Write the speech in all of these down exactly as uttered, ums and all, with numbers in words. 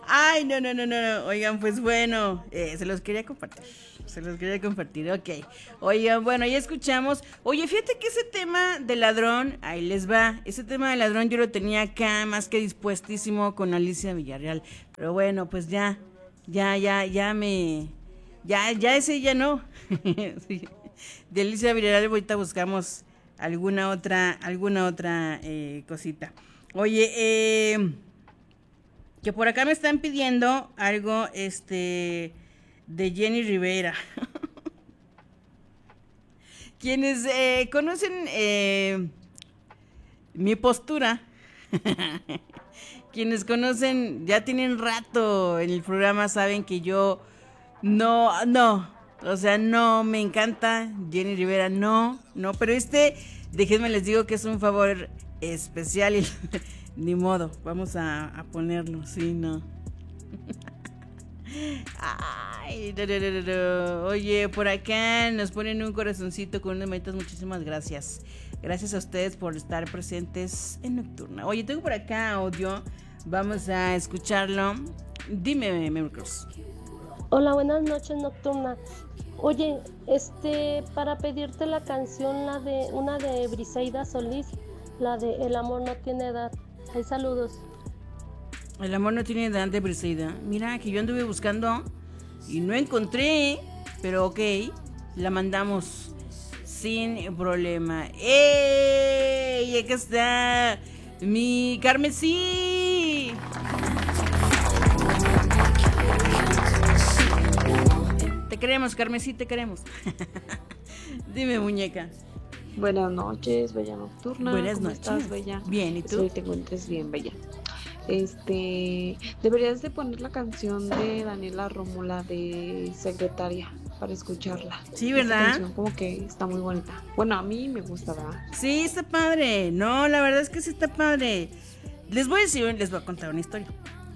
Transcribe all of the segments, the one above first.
Ay, no, no, no, no, no. Oigan, pues bueno, eh, se los quería compartir. Se los quería compartir, ok. Oigan, bueno, ya escuchamos. Oye, fíjate que ese tema de ladrón, ahí les va. Ese tema de ladrón yo lo tenía acá más que dispuestísimo con Alicia Villarreal. Pero bueno, pues ya, ya, ya, ya me... Ya, ya ese ya no. Sí. De Alicia Villarreal ahorita buscamos alguna otra, alguna otra eh, cosita. Oye, eh... que por acá me están pidiendo algo, este, de Jenny Rivera. Quienes eh, conocen eh, mi postura, quienes conocen, ya tienen rato en el programa, saben que yo no, no, o sea, no me encanta Jenny Rivera, no, no, pero este, déjenme les digo que es un favor especial y ni modo, vamos a, a ponerlo, sí, no. Ay, no, no, no, no. Oye, por acá nos ponen un corazoncito con unas manitas, muchísimas gracias. Gracias a ustedes por estar presentes en Nocturna. Oye, tengo por acá audio, vamos a escucharlo. Dime, Mary Cruz. Hola, buenas noches, Nocturna. Oye, este, para pedirte la canción, la de una de Briseida Solís, la de El amor no tiene edad. Hay saludos. El amor no tiene edad de Briseida. Mira, que yo anduve buscando y no encontré, pero ok, la mandamos sin problema. ¡Ey! Acá está mi Carmesí. Te queremos, Carmesí, te queremos. Dime, muñeca. Buenas noches, Bella Nocturna. Buenas ¿Cómo noches. estás, Bella? Bien, ¿y tú? Espero que te encuentres bien, Bella. Este, deberías de poner la canción de Daniela Rómula de Secretaria para escucharla. Sí, ¿verdad? Esta canción como que está muy bonita. Bueno, a mí me gusta, ¿verdad? Sí, está padre. No, la verdad es que sí está padre. Les voy a decir, les voy a contar una historia.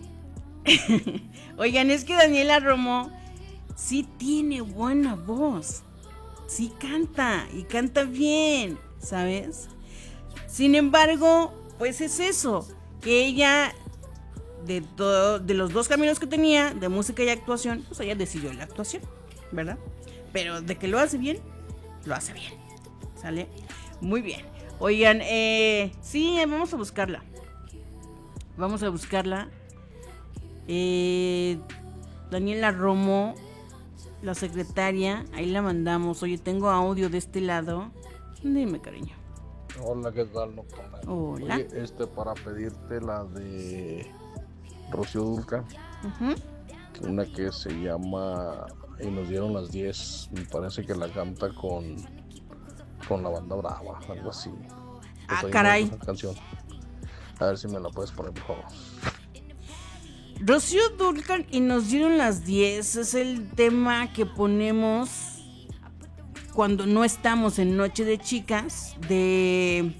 Oigan, es que Daniela Romo sí tiene buena voz. Sí canta y canta bien, ¿sabes? Sin embargo, pues es eso, que ella de todo, de los dos caminos que tenía, de música y actuación, pues ella decidió la actuación, ¿verdad? Pero de que lo hace bien, lo hace bien, ¿sale? Muy bien. Oigan, eh, sí, vamos a buscarla. Vamos a buscarla. Eh, Daniela Romo, la secretaria, ahí la mandamos. Oye, tengo audio de este lado. Dime, cariño. Hola, ¿qué tal, Nocturna? Hola. Oye, este, para pedirte la de Rocío Dúrcal, uh-huh. Una que se llama Y nos dieron las diez, me parece que la canta con con la banda Brava, algo así. Ah, caray. Esa canción. A ver si me la puedes poner, por favor. Rocío Dúrcal y nos dieron las diez es el tema que ponemos cuando no estamos en Noche de Chicas de...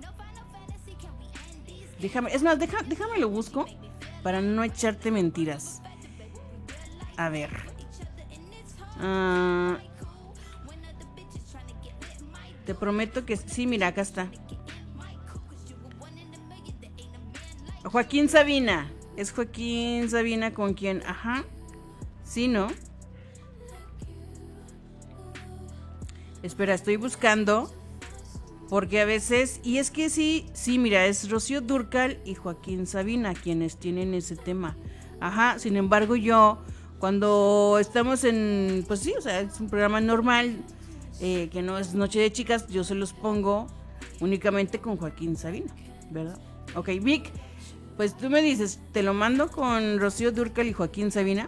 Déjame, es más, deja, déjame lo busco para no echarte mentiras. A ver. Uh, te prometo que... Sí, mira, acá está. Joaquín Sabina. Es Joaquín Sabina con quien... Ajá. Sí, ¿no? Espera, estoy buscando. Porque a veces... Y es que sí, sí, mira, es Rocío Dúrcal y Joaquín Sabina quienes tienen ese tema. Ajá, sin embargo yo, cuando estamos en... Pues sí, o sea, es un programa normal, eh, que no es Noche de Chicas, yo se los pongo únicamente con Joaquín Sabina, ¿verdad? Ok, Vic, pues tú me dices, ¿te lo mando con Rocío Dúrcal y Joaquín Sabina?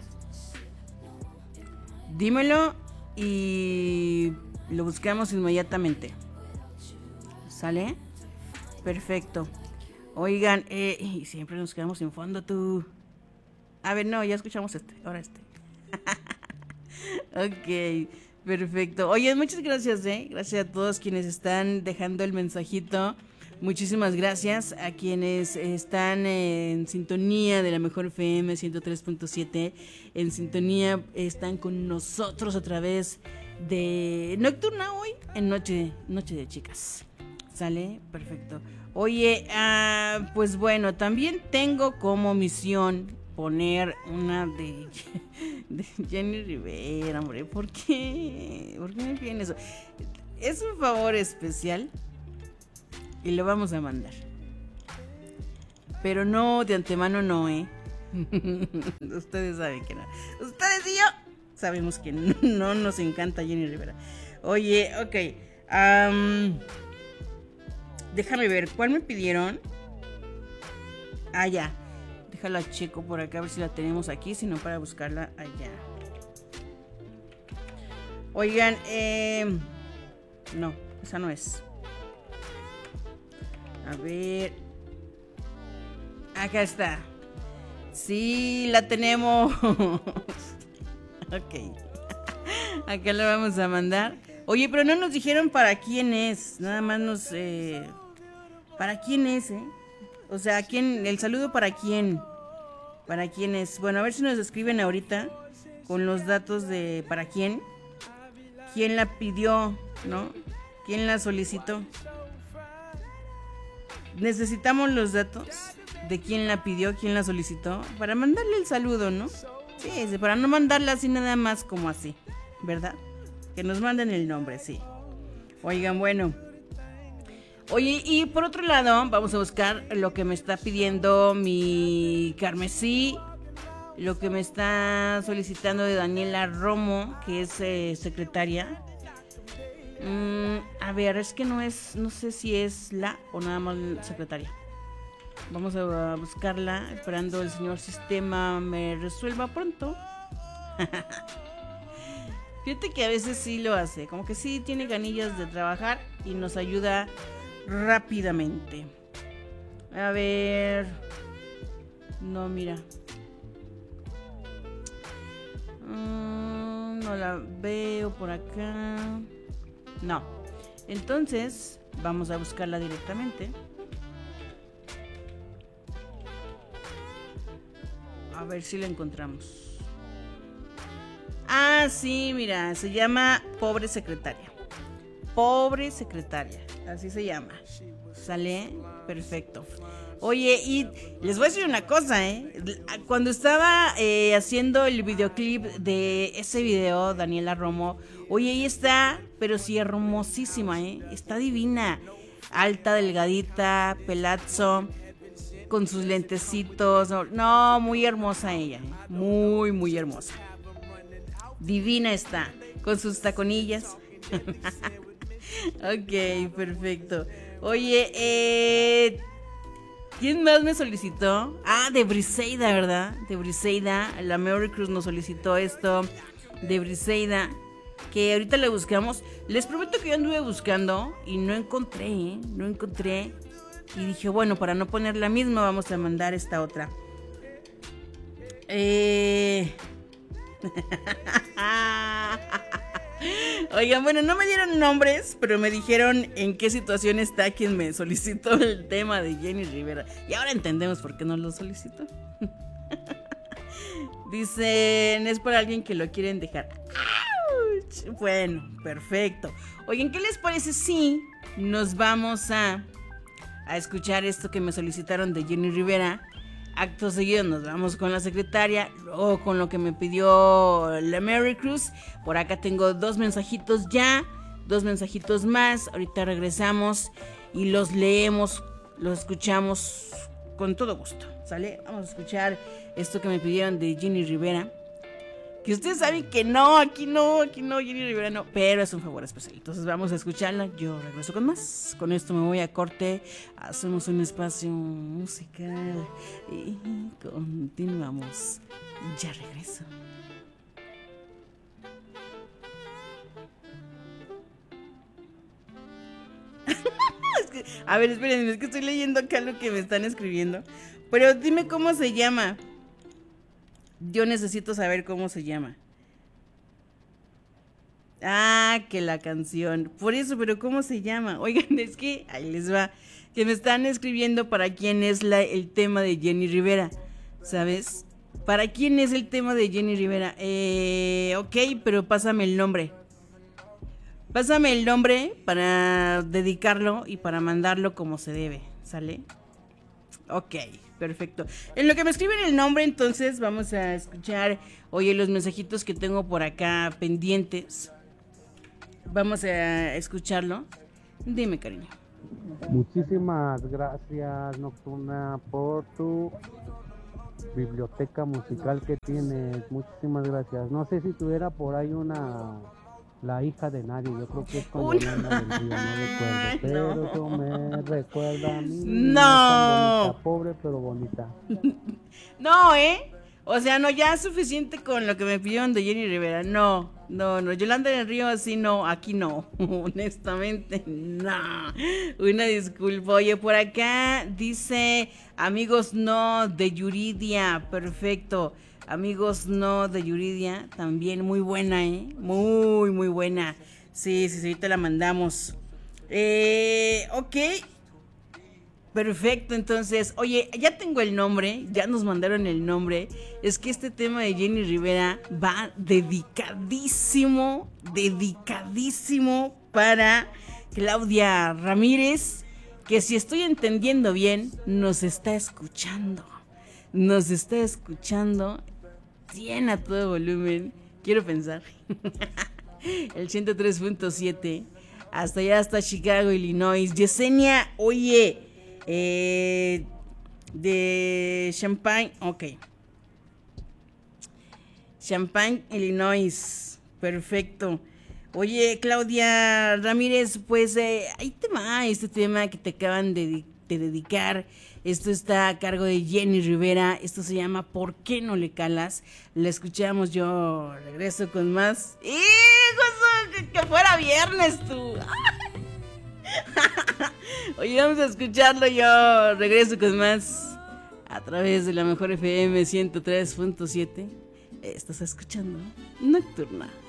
Dímelo y lo buscamos inmediatamente. ¿Sale? Perfecto. Oigan, eh, y siempre nos quedamos sin fondo, tú. A ver, no, ya escuchamos este, ahora este. Ok, perfecto. Oye, muchas gracias, eh. Gracias a todos quienes están dejando el mensajito. Muchísimas gracias a quienes están en sintonía de la Mejor F M ciento tres punto siete. En sintonía están con nosotros a través de Nocturna hoy en Noche, Noche de Chicas. ¿Sale? Perfecto. Oye, uh, pues bueno, también tengo como misión poner una de, de Jenny Rivera, hombre. ¿Por qué? ¿Por qué me piden eso? Es un favor especial y lo vamos a mandar. Pero no, de antemano no, ¿eh? Ustedes saben que no. Ustedes y yo sabemos que no, no nos encanta Jenny Rivera. Oye, ok. Um, déjame ver, ¿cuál me pidieron? Ah, ya. Déjala checo por acá a ver si la tenemos aquí, si no para buscarla allá. Oigan, eh... no, esa no es. A ver. Acá está. Sí, la tenemos. Ok. Acá la vamos a mandar. Oye, pero no nos dijeron para quién es. Nada más nos... Eh... ¿Para quién es, eh? O sea, ¿quién? El saludo para quién. ¿Para quién es? Bueno, a ver si nos escriben ahorita con los datos de para quién. ¿Quién la pidió, no? ¿Quién la solicitó? Necesitamos los datos de quién la pidió, quién la solicitó, para mandarle el saludo, ¿no? Sí, para no mandarla así nada más como así, ¿verdad? Que nos manden el nombre, sí. Oigan, bueno. Oye, y por otro lado, vamos a buscar lo que me está pidiendo mi Carmesí, lo que me está solicitando de Daniela Romo, que es eh, secretaria. Mm, a ver, es que no es, no sé si es la o nada más secretaria. Vamos a buscarla, esperando el señor sistema me resuelva pronto. Fíjate que a veces sí lo hace, como que sí tiene ganillas de trabajar y nos ayuda rápidamente. A ver. No, mira. Mm, no la veo por acá. No. Entonces, vamos a buscarla directamente. A ver si la encontramos. Ah, sí, mira, se llama Pobre Secretaria. Pobre Secretaria, así se llama. ¿Sale? Perfecto. Oye, y les voy a decir una cosa, ¿eh? Cuando estaba eh, haciendo el videoclip de ese video, Daniela Romo, oye, ella está, pero sí hermosísima, ¿eh? Está divina. Alta, delgadita, pelazo, con sus lentecitos. No, muy hermosa ella, ¿eh? Muy, muy hermosa. Divina está, con sus taconillas. Ok, perfecto. Oye, eh... ¿quién más me solicitó? Ah, de Briseida, ¿verdad? De Briseida, la Mary Cruz nos solicitó esto. De Briseida, que ahorita le buscamos. Les prometo que yo anduve buscando y no encontré, ¿eh? No encontré. Y dije, bueno, para no poner la misma, vamos a mandar esta otra. Eh... Oigan, bueno, no me dieron nombres, pero me dijeron en qué situación está quien me solicitó el tema de Jenny Rivera. Y ahora entendemos por qué no lo solicitó. Dicen, es por alguien que lo quieren dejar. ¡Auch! Bueno, perfecto. Oigan, ¿qué les parece si nos vamos a, a escuchar esto que me solicitaron de Jenny Rivera? Acto seguido nos vamos con la secretaria, luego con lo que me pidió la Mary Cruz. Por acá tengo dos mensajitos ya, dos mensajitos más. Ahorita regresamos y los leemos, los escuchamos con todo gusto, ¿sale? Vamos a escuchar esto que me pidieron de Jenny Rivera. Que ustedes saben que no, aquí no, aquí no, Jenny Rivera no, pero es un favor especial. Entonces vamos a escucharla, yo regreso con más. Con esto me voy a corte, hacemos un espacio musical y continuamos. Ya regreso. Es que, a ver, espérenme, es que estoy leyendo acá lo que me están escribiendo. Pero dime cómo se llama. Yo necesito saber cómo se llama. Ah, que la canción. Por eso, pero ¿cómo se llama? Oigan, es que ahí les va. Que me están escribiendo para quién es la, el tema de Jenny Rivera. ¿Sabes? ¿Para quién es el tema de Jenny Rivera? Eh, ok, pero pásame el nombre. Pásame el nombre para dedicarlo y para mandarlo como se debe. ¿Sale? Ok. Perfecto. En lo que me escriben el nombre, entonces vamos a escuchar, oye, los mensajitos que tengo por acá pendientes. Vamos a escucharlo. Dime, cariño. Muchísimas gracias, Nocturna, por tu biblioteca musical que tienes. Muchísimas gracias. No sé si tuviera por ahí una... La hija de nadie, yo creo que es con Yolanda del Río, no recuerdo, pero no. eso me recuerda a mí. No. Tan bonita, pobre pero bonita. No, ¿eh? O sea, no, ya es suficiente con lo que me pidieron de Jenny Rivera. No, no, no. Yolanda del Río, así no, aquí no. Honestamente, no. Una disculpa. Oye, por acá dice, amigos no, de Yuridia. Perfecto. Amigos no, de Yuridia. También muy buena, ¿eh? Muy, muy buena. Sí, sí, sí, ahorita la mandamos. Eh, ok. Perfecto, entonces, oye, ya tengo el nombre, ya nos mandaron el nombre. Es que este tema de Jenny Rivera va dedicadísimo, dedicadísimo para Claudia Ramírez, que si estoy entendiendo bien, nos está escuchando. Nos está escuchando bien a todo volumen, quiero pensar. El ciento tres punto siete, hasta allá, hasta Chicago, Illinois. Yesenia, oye... Eh, de Champaign, ok. Champaign, Illinois. Perfecto. Oye, Claudia Ramírez, pues eh, ahí te va este tema que te acaban de, de dedicar. Esto está a cargo de Jenny Rivera. Esto se llama ¿Por qué no le calas? La escuchamos, yo regreso con más. ¡Hijo! Que, que fuera viernes tú. Oye, vamos a escucharlo, yo regreso con más a través de la mejor F M ciento tres punto siete. Estás escuchando Nocturna.